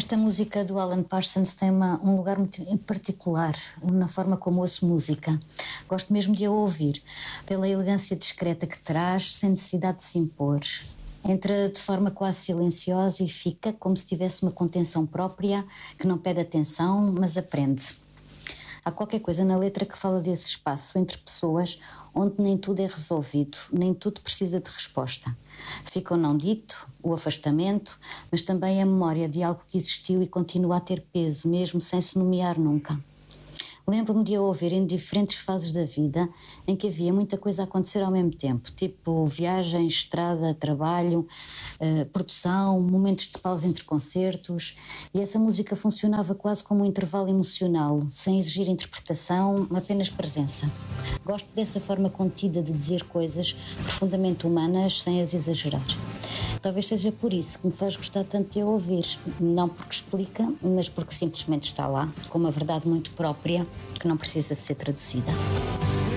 Esta música do Alan Parsons tem um lugar muito em particular na forma como ouço música. Gosto mesmo de a ouvir, pela elegância discreta que traz, sem necessidade de se impor. Entra de forma quase silenciosa e fica como se tivesse uma contenção própria, que não pede atenção, mas aprende. Há qualquer coisa na letra que fala desse espaço entre pessoas onde nem tudo é resolvido, nem tudo precisa de resposta. Fica o não dito, o afastamento, mas também a memória de algo que existiu e continua a ter peso, mesmo sem se nomear nunca. Lembro-me de a ouvir em diferentes fases da vida em que havia muita coisa a acontecer ao mesmo tempo, tipo viagem, estrada, trabalho, produção, momentos de pausa entre concertos, e essa música funcionava quase como um intervalo emocional, sem exigir interpretação, apenas presença. Gosto dessa forma contida de dizer coisas profundamente humanas sem as exagerar. Talvez seja por isso que me faz gostar tanto de a ouvir, não porque explica, mas porque simplesmente está lá, com uma verdade muito própria que não precisa de ser traduzida.